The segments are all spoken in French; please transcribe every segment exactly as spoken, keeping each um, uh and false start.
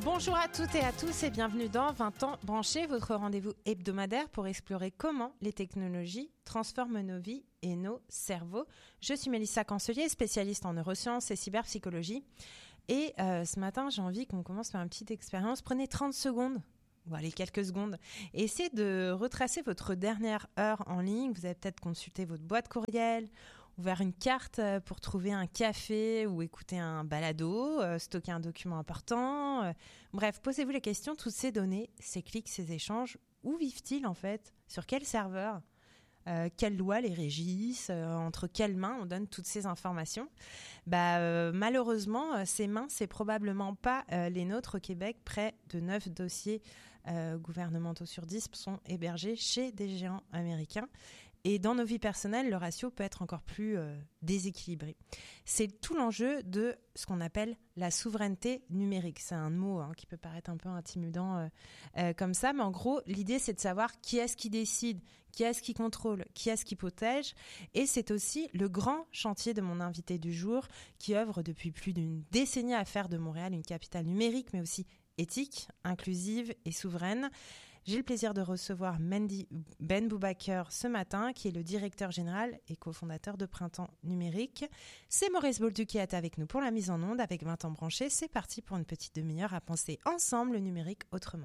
Bonjour à toutes et à tous et bienvenue dans vingt ans branchés, votre rendez-vous hebdomadaire pour explorer comment les technologies transforment nos vies et nos cerveaux. Je suis Mélissa Cancelier, spécialiste en neurosciences et cyberpsychologie. Et euh, ce matin, j'ai envie qu'on commence par une petite expérience. Prenez trente secondes, ou allez, quelques secondes, et essayez de retracer votre dernière heure en ligne. Vous avez peut-être consulté votre boîte courriel, ouvert une carte pour trouver un café ou écouter un balado, euh, stocker un document important. Euh, bref, posez-vous les questions. Toutes ces données, ces clics, ces échanges, où vivent-ils en fait ? Sur quel serveur ? Euh, quelles lois les régissent, euh, entre quelles mains on donne toutes ces informations. Bah, euh, malheureusement, euh, ces mains, c'est probablement pas euh, les nôtres au Québec. Près de neuf dossiers euh, gouvernementaux sur dix sont hébergés chez des géants américains. Et dans nos vies personnelles, le ratio peut être encore plus euh, déséquilibré. C'est tout l'enjeu de ce qu'on appelle la souveraineté numérique. C'est un mot hein, qui peut paraître un peu intimidant euh, euh, comme ça, mais en gros, l'idée, c'est de savoir qui est-ce qui décide, qui est-ce qui contrôle, qui est-ce qui protège. Et c'est aussi le grand chantier de mon invité du jour, qui œuvre depuis plus d'une décennie à faire de Montréal une capitale numérique, mais aussi éthique, inclusive et souveraine. J'ai le plaisir de recevoir Mendy Benboubaker ce matin, qui est le directeur général et cofondateur de Printemps Numérique. C'est Maurice Bolduc qui est avec nous pour la mise en onde avec vingt ans branchés. C'est parti pour une petite demi-heure à penser ensemble le numérique autrement.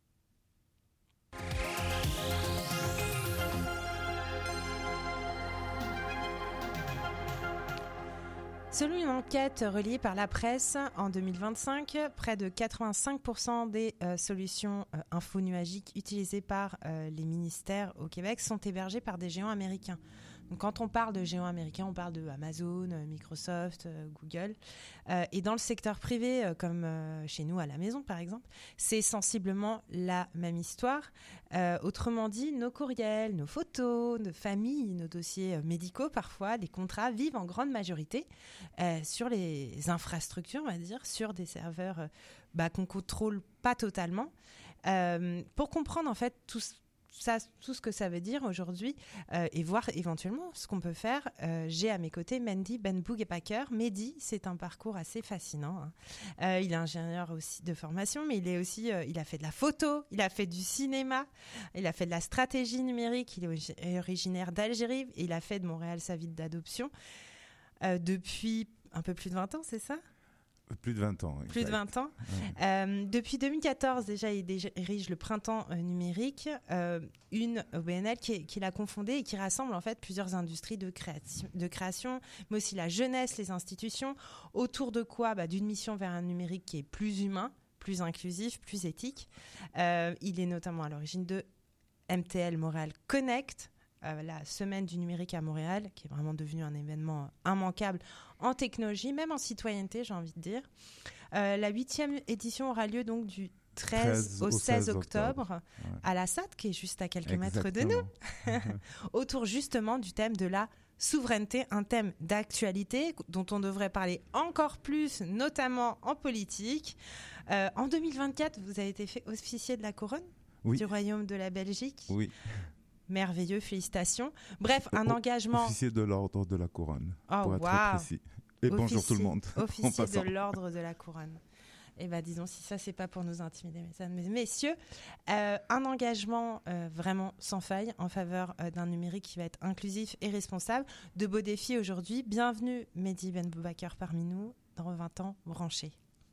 Selon une enquête reliée par la presse en deux mille vingt-cinq, près de quatre-vingt-cinq pour cent des euh, solutions euh, infonuagiques utilisées par euh, les ministères au Québec sont hébergées par des géants américains. Donc, quand on parle de géants américains, on parle de Amazon, Microsoft, euh, Google. Euh, et dans le secteur privé, euh, comme euh, chez nous à la maison par exemple, c'est sensiblement la même histoire. Euh, autrement dit, nos courriels, nos photos, nos familles, nos dossiers médicaux parfois, les contrats vivent en grande majorité Euh, sur les infrastructures, on va dire, sur des serveurs euh, bah, qu'on contrôle pas totalement. Euh, pour comprendre en fait tout ça, tout ce que ça veut dire aujourd'hui euh, et voir éventuellement ce qu'on peut faire, euh, j'ai à mes côtés Mendy Benboubaker. Mendy, c'est un parcours assez fascinant. Hein. Euh, il est ingénieur aussi de formation, mais il est aussi, euh, il a fait de la photo, il a fait du cinéma, il a fait de la stratégie numérique. Il est originaire d'Algérie et il a fait de Montréal sa ville d'adoption. Euh, depuis un peu plus de vingt ans, c'est ça ? Plus de vingt ans. Exact. Plus de vingt ans. Ouais. Euh, depuis deux mille quatorze, déjà, il dirige le Printemps euh, numérique, euh, une O B N L qui, qui l'a confondée et qui rassemble en fait plusieurs industries de création, de création, mais aussi la jeunesse, les institutions. Autour de quoi ? Bah, d'une mission vers un numérique qui est plus humain, plus inclusif, plus éthique. Euh, il est notamment à l'origine de M T L Montréal Connect, Euh, la semaine du numérique à Montréal, qui est vraiment devenue un événement immanquable en technologie, même en citoyenneté, j'ai envie de dire. Euh, la huitième édition aura lieu donc du treize au seize octobre ouais. à la S A T, qui est juste à quelques Exactement. mètres de nous, autour justement du thème de la souveraineté, un thème d'actualité dont on devrait parler encore plus, notamment en politique. Euh, en deux mille vingt-quatre, vous avez été fait officier de la couronne oui. du Royaume de la Belgique. Oui. Merveilleux, félicitations. Bref, un o- engagement... Officier de l'ordre de la couronne, oh, pour être wow. précis. Et officier, bonjour tout le monde. Officier de l'ordre de la couronne. Eh bien, disons, si ça, c'est pas pour nous intimider, mesdames, messieurs. Euh, un engagement euh, vraiment sans faille en faveur euh, d'un numérique qui va être inclusif et responsable. De beaux défis aujourd'hui. Bienvenue, Mendy Benboubaker, parmi nous, dans vingt ans branchés.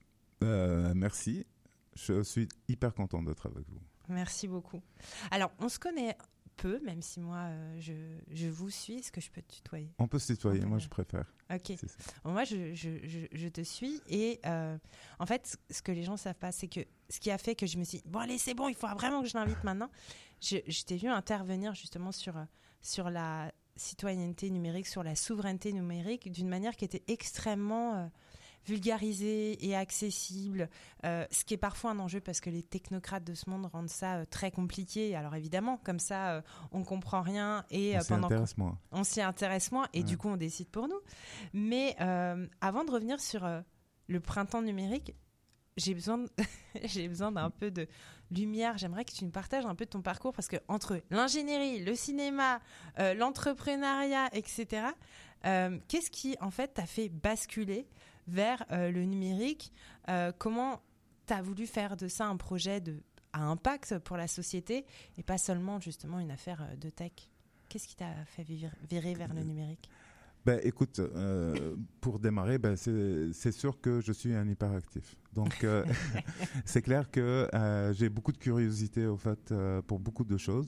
Euh, merci. Je suis hyper content d'être avec vous. Merci beaucoup. Alors, on se connaît... peu, même si moi euh, je, je vous suis. Est-ce que je peux te tutoyer ? On peut se tutoyer, moi je préfère. Ok. Bon, moi je, je, je, je te suis et euh, en fait ce que les gens savent pas, c'est que ce qui a fait que je me suis dit, bon allez c'est bon, il faudra vraiment que je l'invite maintenant. Je, je t'ai vu intervenir justement sur, sur la citoyenneté numérique, sur la souveraineté numérique d'une manière qui était extrêmement euh, vulgarisée et accessible, euh, ce qui est parfois un enjeu parce que les technocrates de ce monde rendent ça euh, très compliqué. Alors évidemment, comme ça, euh, on comprend rien et on euh, s'y pendant intéresse moins. On s'y intéresse moins et ouais. du coup on décide pour nous. Mais euh, avant de revenir sur euh, le printemps numérique, j'ai besoin, de... j'ai besoin d'un peu de lumière. J'aimerais que tu nous partages un peu de ton parcours parce que entre l'ingénierie, le cinéma, euh, l'entrepreneuriat, et cetera, euh, qu'est-ce qui en fait t'a fait basculer vers euh, le numérique ? euh, Comment tu as voulu faire de ça un projet de, à impact pour la société et pas seulement justement une affaire de tech. Qu'est-ce qui t'a fait virer vers le numérique ? Ben, écoute, euh, pour démarrer, ben, c'est, c'est sûr que je suis un hyperactif. Donc, euh, c'est clair que euh, j'ai beaucoup de curiosité, au fait, euh, pour beaucoup de choses.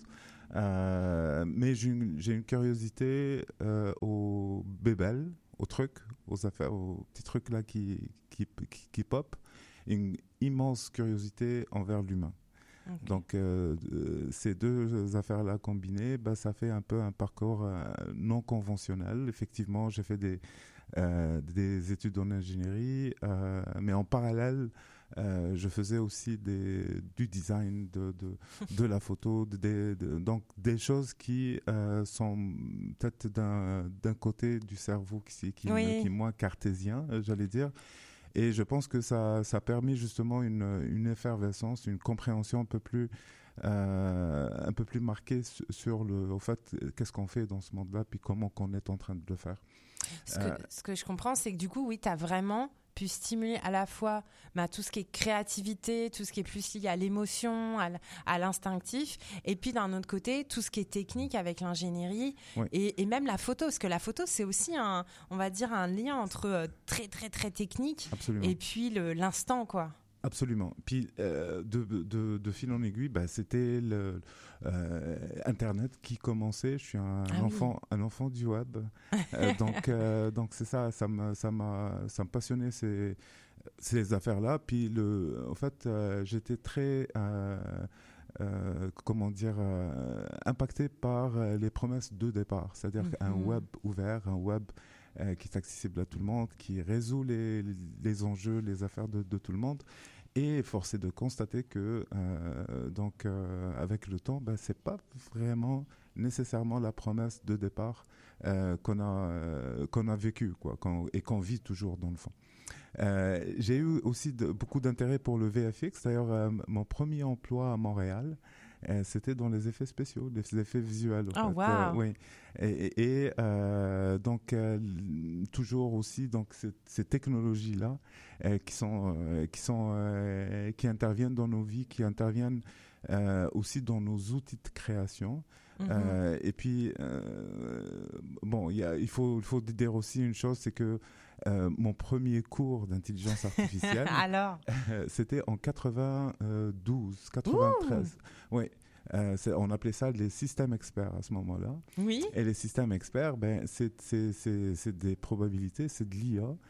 Euh, mais j'ai une, j'ai une curiosité euh, aux bébelles, aux trucs, aux affaires, aux petits trucs là qui, qui, qui, qui pop. Une immense curiosité envers l'humain. Okay. Donc, euh, euh, ces deux affaires-là combinées, bah, ça fait un peu un parcours euh, non conventionnel. Effectivement, j'ai fait des, euh, des études en ingénierie, euh, mais en parallèle, euh, je faisais aussi des, du design, de, de, de la photo, de, de, de, donc des choses qui euh, sont peut-être d'un, d'un côté du cerveau qui, qui, oui. qui est moins cartésien, j'allais dire. Et je pense que ça, ça a permis justement une, une effervescence, une compréhension un peu plus, euh, un peu plus marquée sur le, au fait, qu'est-ce qu'on fait dans ce monde-là, puis comment qu'on est en train de le faire. Ce que, euh, ce que je comprends, c'est que du coup, oui, tu as vraiment pu stimuler à la fois bah, tout ce qui est créativité, tout ce qui est plus lié à l'émotion, à, à l'instinctif, et puis d'un autre côté, tout ce qui est technique avec l'ingénierie oui. et, et même la photo, parce que la photo, c'est aussi un, on va dire, un lien entre euh, très, très, très technique Absolument. Et puis le, l'instant, quoi. Absolument. Puis euh, de, de, de fil en aiguille, bah, c'était le, euh, Internet qui commençait. Je suis un, ah enfant, oui. un enfant du web, euh, donc euh, donc c'est ça, ça m'a ça m'a ça me passionnait ces ces affaires-là. Puis le, en fait, euh, j'étais très euh, euh, comment dire euh, impacté par les promesses de départ, c'est-à-dire mm-hmm. un web ouvert, un web euh, qui est accessible à tout le monde, qui résout les les enjeux, les affaires de, de tout le monde. Et force est de constater que euh, donc euh, avec le temps, ben, c'est pas vraiment nécessairement la promesse de départ euh, qu'on a euh, qu'on a vécu quoi, qu'on, et qu'on vit toujours dans le fond. Euh, j'ai eu aussi de, beaucoup d'intérêt pour le V F X. D'ailleurs, euh, mon premier emploi à Montréal, euh, c'était dans les effets spéciaux, les effets visuels. Oh, wow. euh, oui. Et, et euh, donc euh, toujours aussi donc ces, ces technologies-là euh, qui sont euh, qui sont euh, qui interviennent dans nos vies, qui interviennent euh, aussi dans nos outils de création. Mm-hmm. Euh, et puis euh, bon, il y a, il faut il faut dire aussi une chose, c'est que Euh, mon premier cours d'intelligence artificielle, Alors euh, c'était en quatre-vingt-douze, quatre-vingt-treize. Ouh. Oui, euh, c'est, on appelait ça les systèmes experts à ce moment-là. Oui. Et les systèmes experts, ben, c'est, c'est, c'est, c'est des probabilités, c'est de l'I A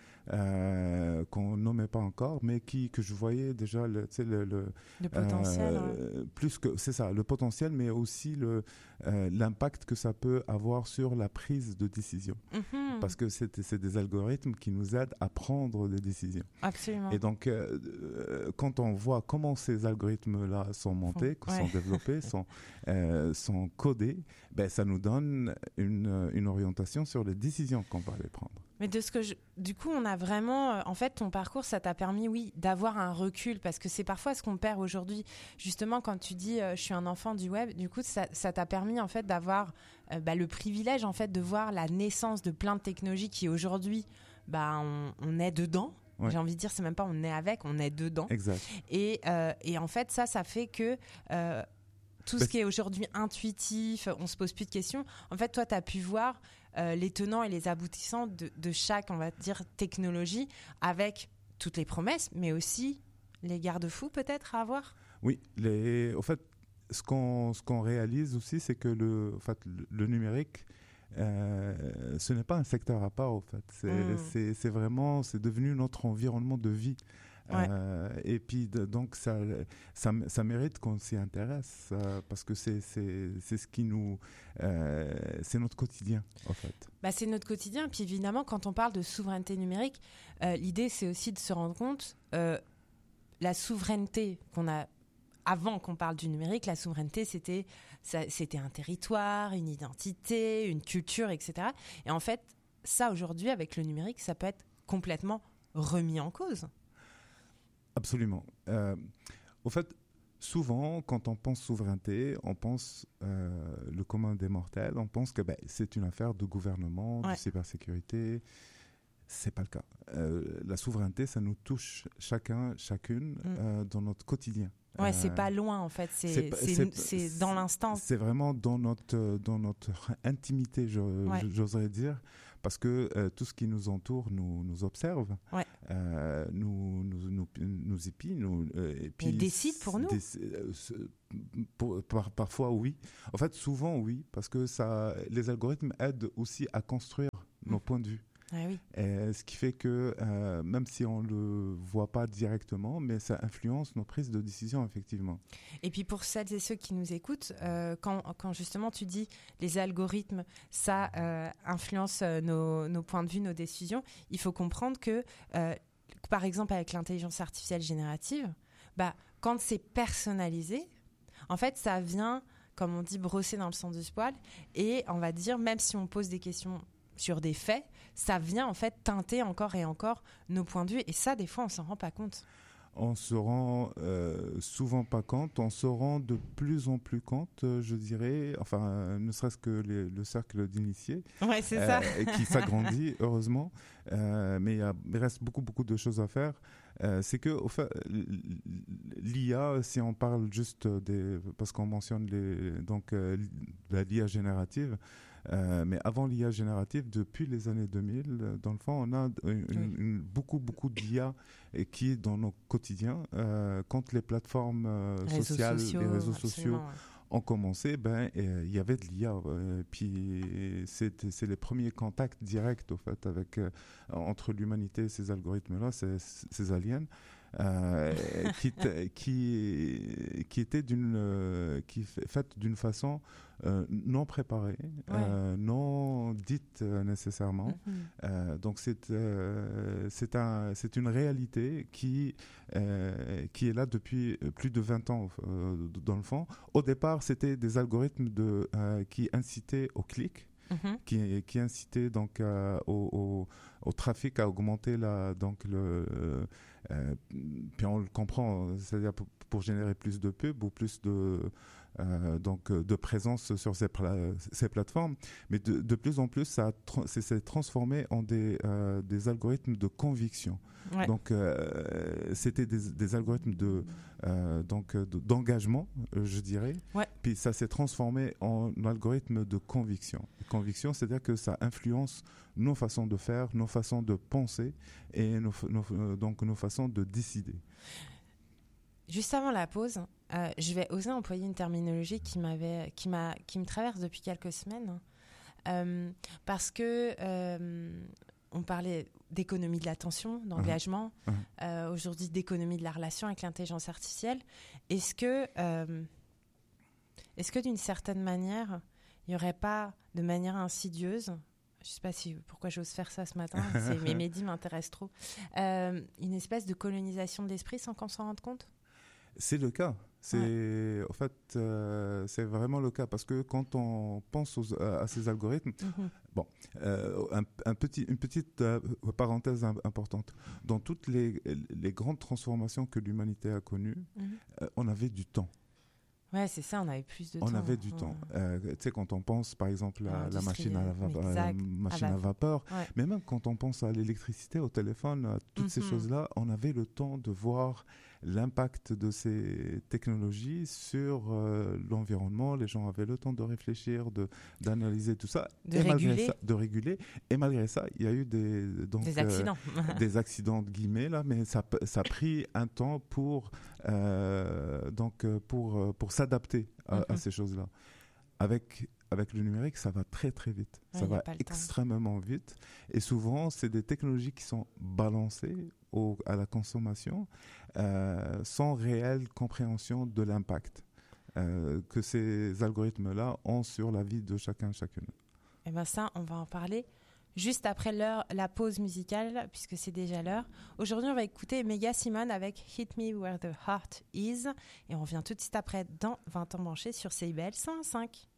euh, qu'on nommait pas encore, mais qui que je voyais déjà le, le, le, le potentiel. Euh, hein. Plus que c'est ça, le potentiel, mais aussi le euh, l'impact que ça peut avoir sur la prise de décision. Mm-hmm. Parce que c'est, c'est des algorithmes qui nous aident à prendre des décisions. Absolument. Et donc, euh, euh, quand on voit comment ces algorithmes-là sont montés, ouais. sont développés, sont, euh, sont codés, ben, ça nous donne une, une orientation sur les décisions qu'on va aller prendre. Mais de ce que je... du coup, on a vraiment... Euh, en fait, ton parcours, ça t'a permis, oui, d'avoir un recul, parce que c'est parfois ce qu'on perd aujourd'hui. Justement, quand tu dis euh, « je suis un enfant du web », du coup, ça, ça t'a permis, en fait, d'avoir euh, bah, le privilège, en fait, de voir la naissance de plein de technologies qui, aujourd'hui, bah, on, on est dedans. Ouais. J'ai envie de dire, c'est même pas on est avec, on est dedans. Exact. Et, euh, et en fait, ça, ça fait que... Euh, tout ce qui est aujourd'hui intuitif, on se pose plus de questions. En fait, toi, tu as pu voir euh, les tenants et les aboutissants de, de chaque, on va dire, technologie, avec toutes les promesses, mais aussi les garde-fous peut-être à avoir. Oui, les, en fait, ce qu'on, ce qu'on réalise aussi, c'est que le, en fait, le, le numérique, euh, ce n'est pas un secteur à part, en fait. C'est, mmh. c'est, c'est vraiment, c'est devenu notre environnement de vie. Ouais. Euh, et puis de, donc ça, ça, ça mérite qu'on s'y intéresse euh, parce que c'est, c'est, c'est ce qui nous, euh, c'est notre quotidien en fait. Bah, c'est notre quotidien. Puis évidemment, quand on parle de souveraineté numérique, euh, l'idée c'est aussi de se rendre compte euh, la souveraineté qu'on a. Avant qu'on parle du numérique, la souveraineté, c'était, ça, c'était un territoire, une identité, une culture, et cetera. Et en fait, ça aujourd'hui avec le numérique, ça peut être complètement remis en cause. Absolument. Euh, au fait, souvent, quand on pense souveraineté, on pense euh, le commun des mortels, on pense que ben, c'est une affaire de gouvernement, ouais. de cybersécurité. C'est pas le cas. Euh, la souveraineté, ça nous touche chacun, chacune, mm. euh, dans notre quotidien. Ouais, euh, c'est pas loin en fait, c'est, c'est, c'est, c'est, c'est dans l'instant. C'est vraiment dans notre, dans notre intimité, je, ouais. j'oserais dire, parce que euh, tout ce qui nous entoure nous, nous observe, ouais. euh, nous, nous, nous, nous épie, nous, euh, et puis et décide pour nous. Déc- euh, pour, par, parfois oui, en fait souvent oui, parce que ça, les algorithmes aident aussi à construire mmh. nos points de vue. Ah oui. Et ce qui fait que euh, même si on ne le voit pas directement, mais ça influence nos prises de décision effectivement. Et puis pour celles et ceux qui nous écoutent, euh, quand, quand justement tu dis les algorithmes, ça euh, influence nos, nos points de vue, nos décisions, il faut comprendre que euh, par exemple avec l'intelligence artificielle générative, bah, quand c'est personnalisé, en fait ça vient, comme on dit, brosser dans le sens du poil, et on va dire, même si on pose des questions sur des faits, ça vient en fait teinter encore et encore nos points de vue, et ça des fois on s'en rend pas compte. On se rend euh, souvent pas compte, on se rend de plus en plus compte, euh, je dirais, enfin euh, ne serait-ce que les, le cercle d'initiés, ouais, c'est euh, ça. qui s'agrandit heureusement, euh, mais il, il reste beaucoup beaucoup de choses à faire. Euh, c'est que au fait, l'I A, si on parle juste des, parce qu'on mentionne les, donc euh, la l'I A générative. Euh, mais avant l'I A générative, depuis les années deux mille, dans le fond, on a une, une, une, beaucoup, beaucoup d'I A qui est dans nos quotidiens. Euh, quand les plateformes euh, réseaux sociales, sociaux, les réseaux sociaux ouais. ont commencé, ben, il y avait de l'I A. Euh, puis c'est, c'est les premiers contacts directs, au fait, avec, euh, entre l'humanité et ces algorithmes-là, ces, ces aliens. Euh, qui, qui, qui était d'une, euh, qui faite d'une façon euh, non préparée, ouais. euh, non dite euh, nécessairement. Mm-hmm. Euh, donc c'est, euh, c'est, un, c'est une réalité qui, euh, qui est là depuis plus de vingt ans euh, dans le fond. Au départ, c'était des algorithmes de, euh, qui incitaient au clic. Mm-hmm. Qui, qui incitait donc euh, au, au, au trafic à augmenter la, donc le, euh, puis on le comprend, c'est-à-dire pour, pour générer plus de pubs ou plus de, euh, donc, de présence sur ces, pla- ces plateformes. Mais de, de plus en plus, ça, a tra- c'est, c'est transformé en des, euh, des algorithmes de conviction. Ouais. Donc, euh, c'était des, des algorithmes de, euh, donc, de, d'engagement, je dirais. Ouais. Puis ça s'est transformé en algorithme de conviction. Conviction, c'est-à-dire que ça influence nos façons de faire, nos façons de penser et nos, nos, donc nos façons de décider. Juste avant la pause, euh, je vais oser employer une terminologie qui, m'avait, qui, m'a, qui me traverse depuis quelques semaines. Euh, parce que euh, on parlait d'économie de l'attention, d'engagement, uh-huh. Uh-huh. Euh, aujourd'hui d'économie de la relation avec l'intelligence artificielle. Est-ce que, euh, est-ce que d'une certaine manière, il n'y aurait pas de manière insidieuse, je ne sais pas si, pourquoi j'ose faire ça ce matin, c'est, mes médis m'intéressent trop, euh, une espèce de colonisation de l'esprit sans qu'on s'en rende compte ? C'est le cas. C'est, ouais. En fait, euh, c'est vraiment le cas parce que quand on pense aux, à, à ces algorithmes, mm-hmm. bon, euh, un, un petit, une petite euh, parenthèse importante. Dans toutes les, les grandes transformations que l'humanité a connues, mm-hmm. euh, on avait du temps. Ouais, c'est ça, on avait plus de on temps. On avait du ouais. temps. Euh, tu sais, quand on pense, par exemple, à la machine à, la va- exact. la machine à vapeur, ouais. mais même quand on pense à l'électricité, au téléphone, à toutes mm-hmm. ces choses-là, on avait le temps de voir l'impact de ces technologies sur euh, l'environnement. Les gens avaient le temps de réfléchir, de, d'analyser tout ça. De et réguler. Ça, de réguler. Et malgré ça, il y a eu des, donc, des accidents. Euh, des accidents de guillemets, là, mais ça, ça a pris un temps pour, euh, donc, pour, pour s'adapter à, mm-hmm. à ces choses-là. Avec, avec le numérique, ça va très très vite. Ouais, ça va extrêmement temps. vite. Et souvent, c'est des technologies qui sont balancées au, à la consommation euh, sans réelle compréhension de l'impact euh, que ces algorithmes-là ont sur la vie de chacun et chacune. Et bien ça, on va en parler juste après l'heure, la pause musicale, puisque c'est déjà l'heure. Aujourd'hui, on va écouter Mega Simone avec Hit Me Where the Heart Is. Et on revient tout de suite après dans vingt ans branchés sur C I B L cent un virgule cinq.